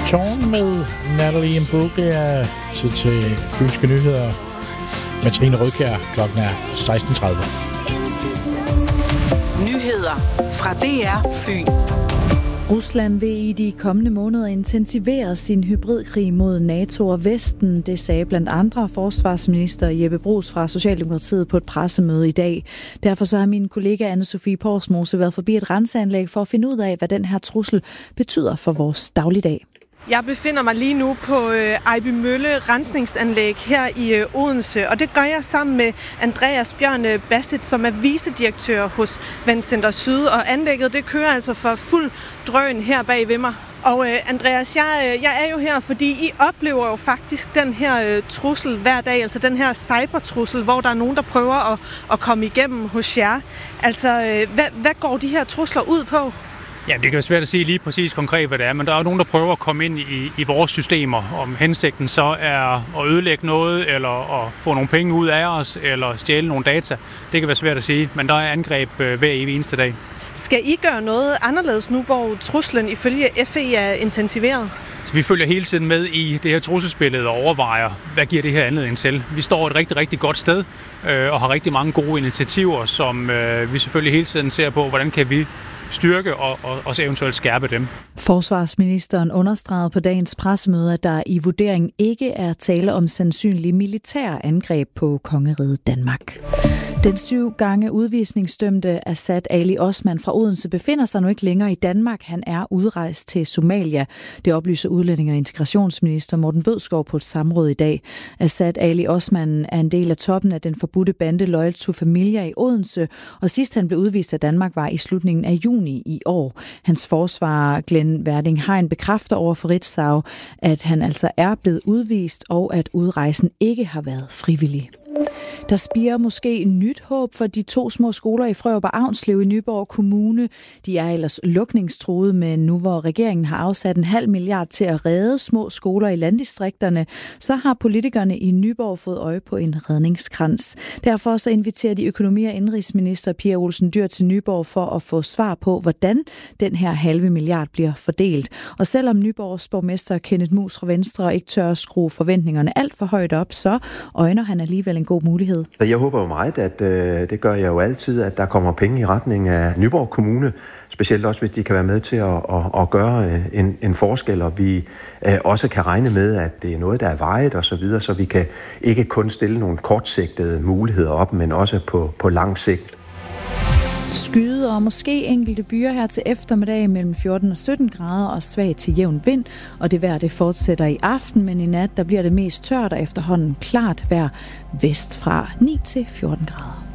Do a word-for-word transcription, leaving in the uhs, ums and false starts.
Tårn med Natalie Mbuke er tid til Fynske Nyheder med Trine Rødkjær. Klokken er seksten tredive. Nyheder fra D R Fyn. Rusland vil i de kommende måneder intensivere sin hybridkrig mod NATO og Vesten. Det sagde blandt andre forsvarsminister Jeppe Bruus fra Socialdemokratiet på et pressemøde i dag. Derfor så har min kollega Anne-Sophie Porsmose været forbi et renseanlæg for at finde ud af, hvad den her trussel betyder for vores dagligdag. Jeg befinder mig lige nu på øh, Ejbymølle Rensningsanlæg her i øh, Odense, og det gør jeg sammen med Andreas Bjørn Bassett, som er vicedirektør hos Vandcenter Syd, og anlægget det kører altså for fuld drøn her bag ved mig. Og øh, Andreas, jeg, øh, jeg er jo her, fordi I oplever jo faktisk den her øh, trussel hver dag, altså den her cybertrussel, hvor der er nogen, der prøver at, at komme igennem hos jer. Altså, øh, hvad, hvad går de her trusler ud på? Ja, det kan være svært at sige lige præcis konkret, hvad det er, men der er jo nogen, der prøver at komme ind i, i vores systemer. Om hensigten så er at ødelægge noget, eller at få nogle penge ud af os, eller stjæle nogle data. Det kan være svært at sige, men der er angreb hver evig eneste dag. Skal I gøre noget anderledes nu, hvor truslen ifølge F E er intensiveret? Så vi følger hele tiden med i det her trusselsbillede og overvejer, hvad giver det her anledning til. Vi står et rigtig, rigtig godt sted øh, og har rigtig mange gode initiativer, som øh, vi selvfølgelig hele tiden ser på, hvordan kan vi styrke og, og også eventuelt skærpe dem. Forsvarsministeren understregede på dagens pressemøde, at der i vurderingen ikke er tale om sandsynlige militære angreb på kongeriget Danmark. Den syv gange udvisningsdømte Asad Ali Osman fra Odense befinder sig nu ikke længere i Danmark. Han er udrejst til Somalia. Det oplyser udlænding- og integrationsminister Morten Bødskov på et samråd i dag. Asad Ali Osman er en del af toppen af den forbudte bande Loyal to Familia i Odense, og sidst han blev udvist af Danmark var i slutningen af juni i år. Hans forsvarer Glenn Verding Hein bekræfter over for Ritzau, at han altså er blevet udvist, og at udrejsen ikke har været frivillig. Der spirer måske nyt håb for de to små skoler i Frørup og Avnslev i Nyborg Kommune. De er ellers lukningstruede, men nu hvor regeringen har afsat en halv milliard til at redde små skoler i landdistrikterne, så har politikerne i Nyborg fået øje på en redningskrans. Derfor så inviterer de økonomi- og indrigsminister Pia Olsen Dyhr til Nyborg for at få svar på, hvordan den her halve milliard bliver fordelt. Og selvom Nyborgs borgmester Kenneth Mus fra Venstre ikke tør at skrue forventningerne alt for højt op, så øjner han alligevel en god mulighed. Jeg håber jo meget, at øh, det gør jeg jo altid, at der kommer penge i retning af Nyborg Kommune, specielt også hvis de kan være med til at, at, at gøre en, en forskel, og vi øh, også kan regne med, at det er noget, der er vejet og så videre, så vi kan ikke kun stille nogle kortsigtede muligheder op, men også på, på lang sigt. Skyde og måske enkelte byer her til eftermiddag mellem fjorten og sytten grader og svag til jævn vind, og det vejr det fortsætter i aften, men i nat der bliver det mest tørt og efterhånden klart vejr vest fra ni til fjorten grader.